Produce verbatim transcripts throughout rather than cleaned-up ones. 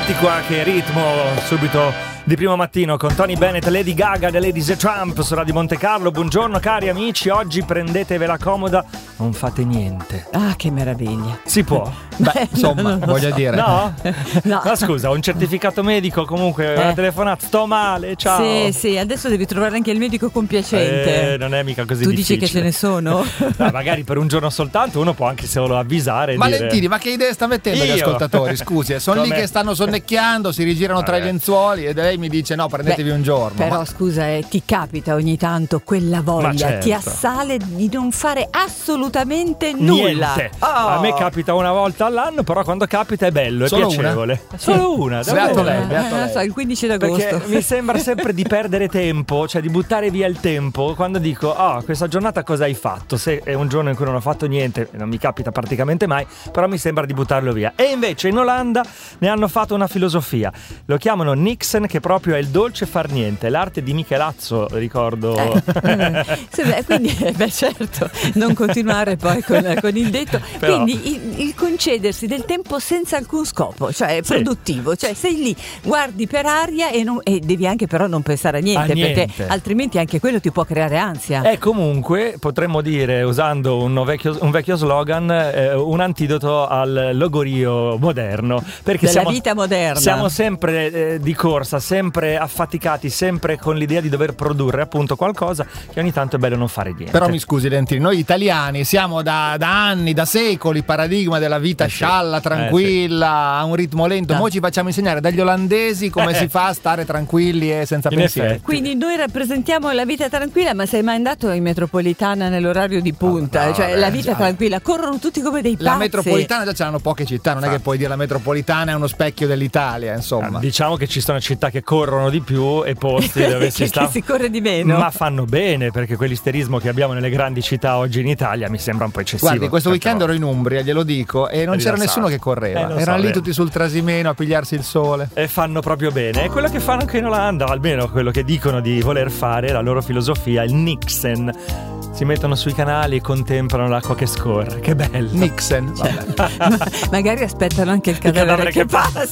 Senti qua che ritmo, subito di primo mattino con Tony Bennett, Lady Gaga, The Ladies and Trump su Radio Monte Carlo. Buongiorno cari amici, oggi prendetevela comoda, non fate niente. Ah, che meraviglia. Si può? Beh, insomma, no, no, voglio so. dire. No? No. Ma scusa, un certificato medico, comunque Eh. una telefonata, sto male, ciao. Sì, sì, adesso devi trovare anche il medico compiacente. Eh, non è mica così tu difficile. dici che ce ne sono? No, magari per un giorno soltanto uno può anche solo avvisare e Valentini, dire... ma che idee sta mettendo Io? gli ascoltatori? Scusi, eh, sono lì Come? che stanno sonnecchiando, si rigirano tra i Vabbè. lenzuoli e lei mi dice no, prendetevi Beh, un giorno. Però Ma- scusa, eh, ti capita ogni tanto quella voglia, Ma certo. ti assale di non fare assolutamente nulla. Niente. Oh. A me capita una volta all'anno, però quando capita è bello, è Solo piacevole. Sì. Solo una, Beato davvero. lei, beato Eh, lei. so, il quindici d'agosto. Perché mi sembra sempre di perdere tempo, cioè di buttare via il tempo quando dico ah, questa giornata cosa hai fatto? Se è un giorno in cui non ho fatto niente, non mi capita praticamente mai, però mi sembra di buttarlo via. E invece in Olanda ne hanno fatto una filosofia, lo chiamano Niksen, che proprio è il dolce far niente, l'arte di Michelazzo, ricordo. Eh, sì, beh, quindi eh, beh, certo, non continuare poi con, con il detto. Però- Quindi il, il concedersi del tempo senza alcun scopo, cioè Sì. produttivo, cioè sei lì, guardi per aria e, non- e devi anche però non pensare a niente, A niente. perché altrimenti anche quello ti può creare ansia. È comunque, potremmo dire, usando un vecchio, un vecchio slogan, eh, un antidoto al logorio moderno. Perché Della siamo, vita moderna. Siamo sempre eh, di corsa, sempre affaticati, sempre con l'idea di dover produrre appunto qualcosa che ogni tanto è bello non fare niente. Però mi scusi Lentini, noi italiani siamo da, da anni, da secoli, paradigma della vita Eh sì. scialla, tranquilla, a un ritmo lento. Da. Noi ci facciamo insegnare dagli olandesi come Eh. si fa a stare tranquilli e senza In pensieri. effetti. Quindi noi rappresentiamo la vita tranquilla, ma sei mai andato in metropolitana nell'orario di punta? Ah, no, cioè vabbè, la vita già. tranquilla, corrono tutti come dei pazzi. La metropolitana già ce l'hanno poche città, non è che Infatti. puoi dire la metropolitana è uno specchio dell'Italia, insomma. Ah, diciamo che ci sono città che corrono di più e posti dove che, si sta che si corre di meno. ma fanno bene, perché quell'isterismo che abbiamo nelle grandi città oggi in Italia mi sembra un po' eccessivo. Guardi, questo certe weekend ero volte. in Umbria, glielo dico, e non c'era Rilassato. nessuno che correva. Eh, lo so, Erano lì vero. tutti sul Trasimeno a pigliarsi il sole. E fanno proprio bene. È quello che fanno anche in Olanda, almeno quello che dicono di voler fare, la loro filosofia, il Niksen. Si mettono sui canali e contemplano l'acqua che scorre. Che bello. Nixon, vabbè. Ma- magari aspettano anche il cadavere, cadavere che, che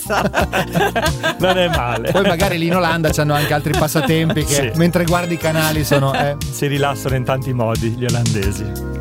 passa. Non è male. Poi magari lì in Olanda c'hanno anche altri passatempi che Sì. mentre guardi i canali sono... Eh. Si rilassano in tanti modi gli olandesi.